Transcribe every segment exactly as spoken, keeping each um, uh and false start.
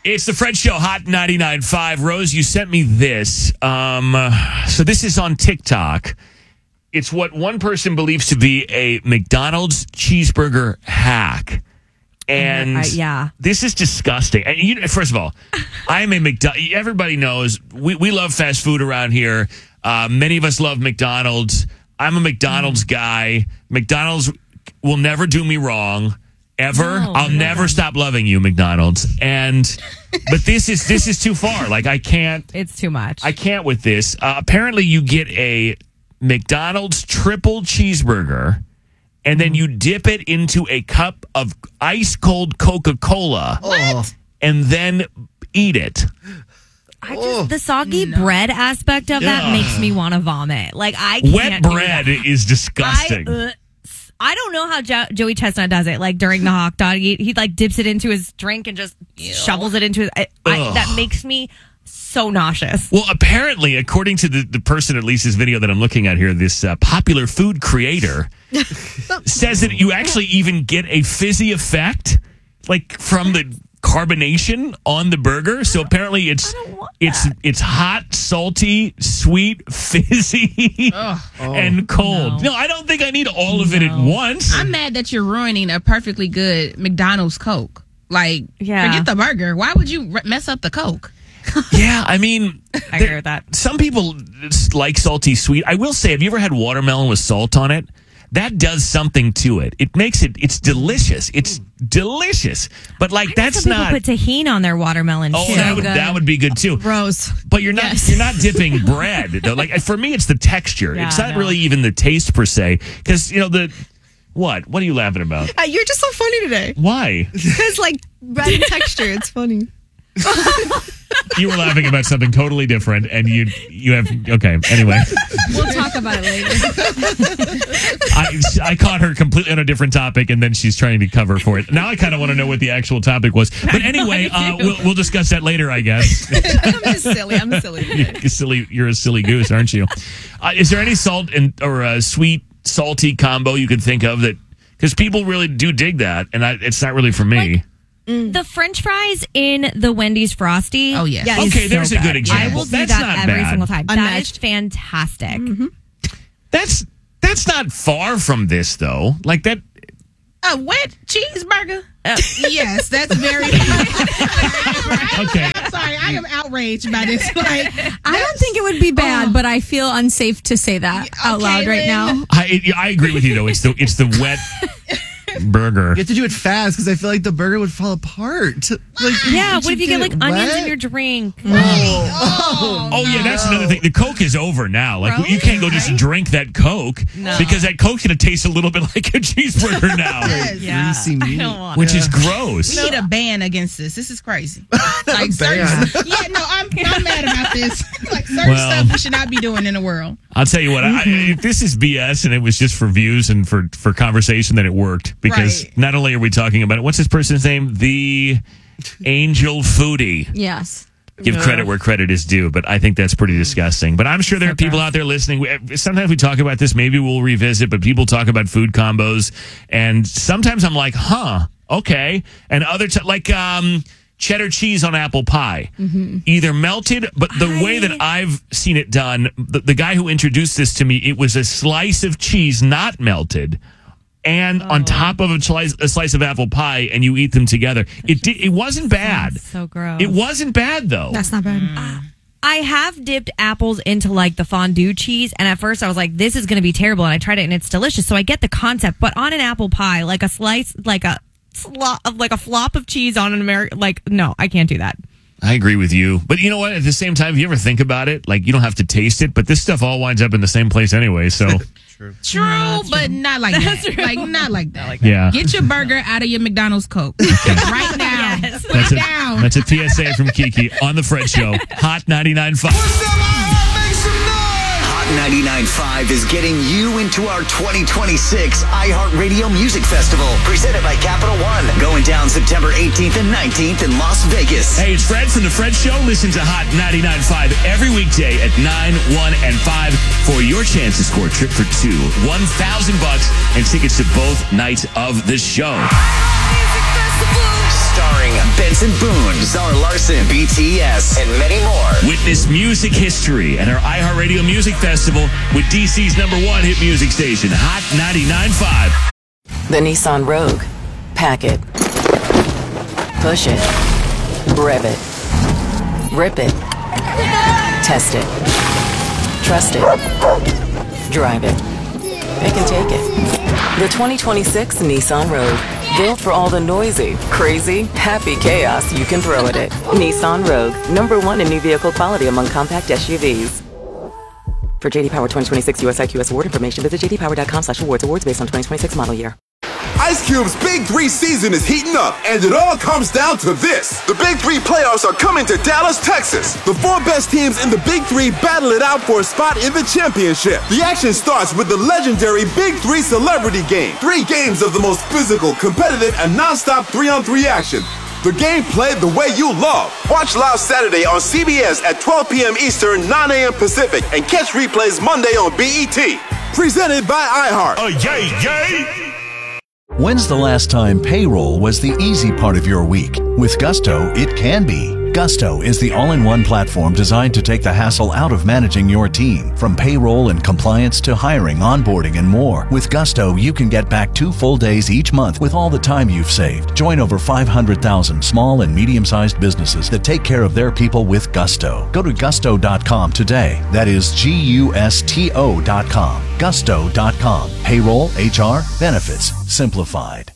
It's the Fred Show, Hot ninety-nine point five. Rose, you sent me this. Um, so this is on TikTok. It's what one person believes to be a McDonald's cheeseburger hack. And uh, yeah. this is disgusting. And you, first of all, I'm a McDonald's. Everybody knows we, we love fast food around here. Uh, many of us love McDonald's. I'm a McDonald's mm. guy. McDonald's will never do me wrong. Ever. No, I'll never never stop loving you, McDonald's. And but this is this is too far. Like I can't. It's too much. I can't with this. Uh, apparently, you get a McDonald's triple cheeseburger, and then you dip it into a cup of ice cold Coca-Cola. What? And then eat it. I just the soggy no. bread aspect of that Ugh. makes me want to vomit. Like I can't wet bread do that. is disgusting. I, uh, I don't know how jo- Joey Chestnut does it. Like during the hot dog, he, he like dips it into his drink and just Ew. shovels it into his. I, I, that makes me so nauseous. Well, apparently, according to the, the person at Lisa's video that I'm looking at here, this uh, popular food creator says that you actually even get a fizzy effect, like from the carbonation on the burger. So apparently, it's it's it's hot, salty, sweet, fizzy, oh, and cold. No. no, I don't think I need all of no. it at once. I'm mad that you're ruining a perfectly good McDonald's Coke. Like, yeah. forget the burger. Why would you mess up the Coke? Yeah, I mean, I agree with that. Some people like salty sweet. I will say, have you ever had watermelon with salt on it? That does something to it. It makes it, it's delicious. It's delicious. But like, that's some not. People put tahini on their watermelon. Oh, too. that would, that would be good too. Rose. But you're not, yes. you're not dipping bread. Though. Like, for me, it's the texture. Yeah, it's not no. really even the taste per se. Because, you know, the, what? What are you laughing about? Uh, you're just so funny today. Why? Because like, bread and texture, it's funny. You were laughing about something totally different, and you you have okay. Anyway, we'll talk about it later. I, I caught her completely on a different topic, and then she's trying to cover for it. Now I kind of want to know what the actual topic was. But anyway, uh, we'll we'll discuss that later, I guess. I'm just silly. I'm silly. You're silly. You're a silly goose, aren't you? Uh, is there any salt and or a sweet salty combo you could think of that? Because people really do dig that, and I, it's not really for me. Like, the French fries in the Wendy's Frosty. Oh, yes. yes okay, there's so a good example. I will do That's that not every bad. single time. Unmatched. That is fantastic. Mm-hmm. That's that's not far from this, though. Like that. A wet cheeseburger? Uh, yes, that's very. Okay. I'm sorry, I am outraged by this. Like, I don't think it would be bad, oh. but I feel unsafe to say that okay, out loud right now. I I agree with you though. It's the it's the wet burger. You have to do it fast because I feel like the burger would fall apart. Like, yeah, what if you get like wet? onions in your drink? Oh, oh, oh yeah, that's another thing. The Coke is over now. Like really? You can't go just drink that Coke no. because that Coke's gonna taste a little bit like a cheeseburger now. Yes. Yeah, greasy meat. I don't want which it. is gross. We need a ban against this. This is crazy. Like certain, yeah, no, I'm I'm mad about this. Like certain Well, stuff we should not be doing in the world. I'll tell you what. I, if this is B S and it was just for views and for for conversation, then it worked because right. not only are we talking about it. What's this person's name? The Angel Foodie. Yes. Give credit where credit is due, but I think that's pretty disgusting. But I'm sure there are people out there listening. We, sometimes we talk about this, maybe we'll revisit, but people talk about food combos, and sometimes I'm like, huh, okay. And other times, like um, cheddar cheese on apple pie. Mm-hmm. Either melted, but the I... way that I've seen it done, the, the guy who introduced this to me, it was a slice of cheese not melted, and oh. on top of a slice, a slice of apple pie, and you eat them together. It did, it wasn't bad. So gross. It wasn't bad though. That's not bad. Uh, I have dipped apples into like the fondue cheese, and at first I was like, "This is going to be terrible," and I tried it, and it's delicious. So I get the concept, but on an apple pie, like a slice, like a slop, like a flop of cheese on an American, like no, I can't do that. I agree with you. But you know what? At the same time, if you ever think about it, like you don't have to taste it, but this stuff all winds up in the same place anyway, so. True, true no, but true. not like that's that. True. Like not like that. Like that. Yeah. Get your burger out of your McDonald's Coke right now. Yes. Put that's it a, down. That's a P S A from Kiki on the Fred Show. Hot ninety-nine point five. ninety-nine point five is getting you into our twenty twenty-six iHeartRadio Music Festival, presented by Capital One, going down September eighteenth and nineteenth in Las Vegas. Hey, it's Fred from The Fred Show. Listen to Hot ninety-nine point five every weekday at nine, one, and five for your chance to score a trip for two, one thousand bucks, and tickets to both nights of the show. Starring Benson Boone, Zara Larson, B T S, and many more. Witness music history at our iHeartRadio Music Festival with D C's number one hit music station, Hot ninety-nine point five. The Nissan Rogue. Pack it. Push it. Rev it. Rip it. Test it. Trust it. Drive it. Pick and take it. The twenty twenty-six Nissan Rogue. Built for all the noisy, crazy, happy chaos you can throw at it. Nissan Rogue. Number one in new vehicle quality among compact S U Vs. For J D Power twenty twenty-six U S I Q S award information, visit j d power dot com slash awards. Awards based on twenty twenty-six model year. Ice Cube's Big Three season is heating up, and it all comes down to this. The Big Three playoffs are coming to Dallas, Texas. The four best teams in the Big Three battle it out for a spot in the championship. The action starts with the legendary Big Three Celebrity Game. Three games of the most physical, competitive, and non-stop three-on-three action. The game played the way you love. Watch live Saturday on C B S at twelve p.m. Eastern, nine a.m. Pacific, and catch replays Monday on B E T. Presented by iHeart. Oh, yay, yay! When's the last time payroll was the easy part of your week? With Gusto, it can be. Gusto is the all-in-one platform designed to take the hassle out of managing your team. From payroll and compliance to hiring, onboarding, and more. With Gusto, you can get back two full days each month with all the time you've saved. Join over five hundred thousand small and medium-sized businesses that take care of their people with Gusto. Go to gusto dot com today. That is G U S T O dot com. gusto dot com. Payroll, H R, benefits, simplified.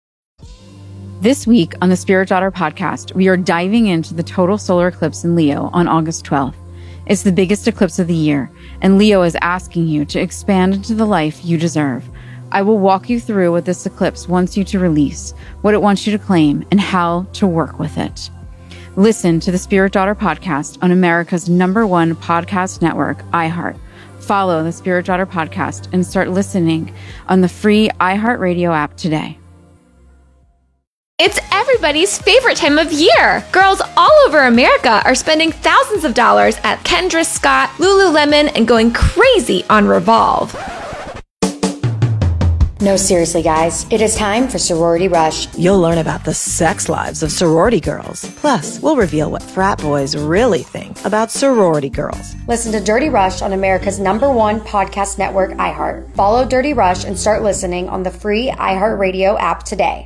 This week on the Spirit Daughter podcast, we are diving into the total solar eclipse in Leo on August twelfth. It's the biggest eclipse of the year, and Leo is asking you to expand into the life you deserve. I will walk you through what this eclipse wants you to release, what it wants you to claim, and how to work with it. Listen to the Spirit Daughter podcast on America's number one podcast network, iHeart. Follow the Spirit Daughter podcast and start listening on the free iHeartRadio app today. It's everybody's favorite time of year. Girls all over America are spending thousands of dollars at Kendra Scott, Lululemon, and going crazy on Revolve. No, seriously, guys. It is time for Sorority Rush. You'll learn about the sex lives of sorority girls. Plus, we'll reveal what frat boys really think about sorority girls. Listen to Dirty Rush on America's number one podcast network, iHeart. Follow Dirty Rush and start listening on the free iHeartRadio app today.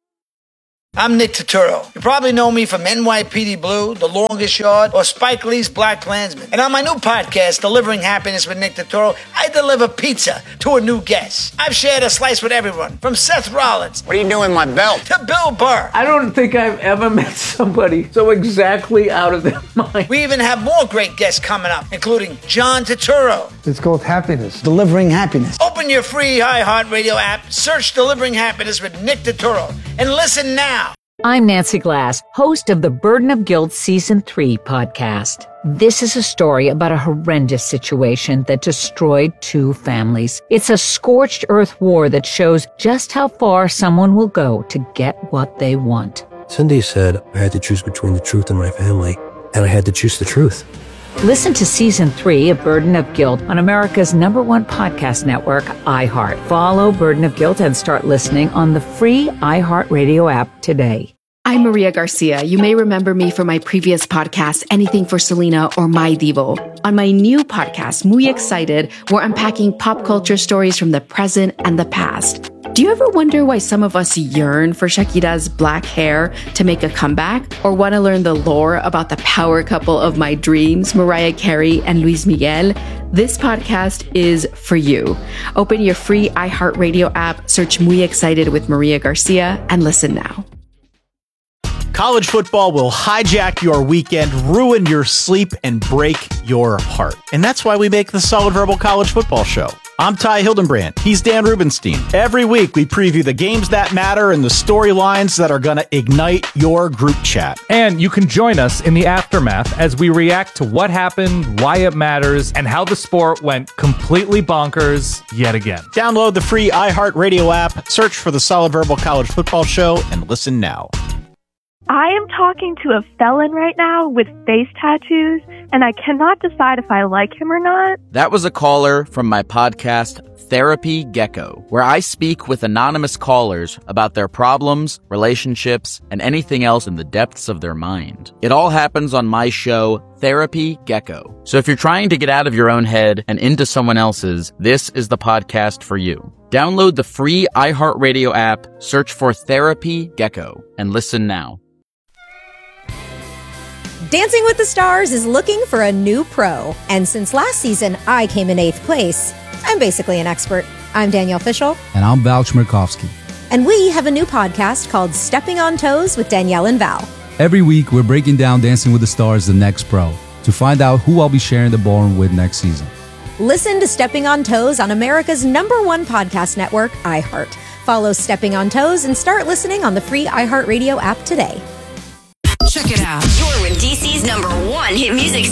I'm Nick Turturro. You probably know me from N Y P D Blue, The Longest Yard, or Spike Lee's Black Klansman. And on my new podcast, Delivering Happiness with Nick Turturro, I deliver pizza to a new guest. I've shared a slice with everyone, from Seth Rollins. What are you doing with my belt? To Bill Burr. I don't think I've ever met somebody so exactly out of their mind. We even have more great guests coming up, including John Turturro. It's called Happiness. Delivering Happiness. Open your free iHeartRadio app, search Delivering Happiness with Nick Turturro, and listen now. I'm Nancy Glass, host of the Burden of Guilt Season three podcast. This is a story about a horrendous situation that destroyed two families. It's a scorched earth war that shows just how far someone will go to get what they want. Cindy said I had to choose between the truth and my family, and I had to choose the truth. Listen to Season three of Burden of Guilt on America's number one podcast network, iHeart. Follow Burden of Guilt and start listening on the free iHeartRadio app today. I'm Maria Garcia. You may remember me from my previous podcast, Anything for Selena or My Divo. On my new podcast, Muy Excited, we're unpacking pop culture stories from the present and the past. Do you ever wonder why some of us yearn for Shakira's black hair to make a comeback? Or want to learn the lore about the power couple of my dreams, Mariah Carey and Luis Miguel? This podcast is for you. Open your free iHeartRadio app, search Muy Excited with Maria Garcia, and listen now. College football will hijack your weekend, ruin your sleep, and break your heart. And that's why we make the Solid Verbal College Football Show. I'm Ty Hildenbrand. He's Dan Rubenstein. Every week, we preview the games that matter and the storylines that are going to ignite your group chat. And you can join us in the aftermath as we react to what happened, why it matters, and how the sport went completely bonkers yet again. Download the free iHeartRadio app, search for the Solid Verbal College Football Show, and listen now. I am talking to a felon right now with face tattoos, and I cannot decide if I like him or not. That was a caller from my podcast, Therapy Gecko, where I speak with anonymous callers about their problems, relationships, and anything else in the depths of their mind. It all happens on my show, Therapy Gecko. So if you're trying to get out of your own head and into someone else's, this is the podcast for you. Download the free iHeartRadio app, search for Therapy Gecko, and listen now. Dancing with the Stars is looking for a new pro. And since last season, I came in eighth place. I'm basically an expert. I'm Danielle Fishel. And I'm Val Chmerkovskiy. And we have a new podcast called Stepping on Toes with Danielle and Val. Every week, we're breaking down Dancing with the Stars, the next pro, to find out who I'll be sharing the ballroom with next season. Listen to Stepping on Toes on America's number one podcast network, iHeart. Follow Stepping on Toes and start listening on the free iHeartRadio app today. Check it out. You're with D C's number one hit music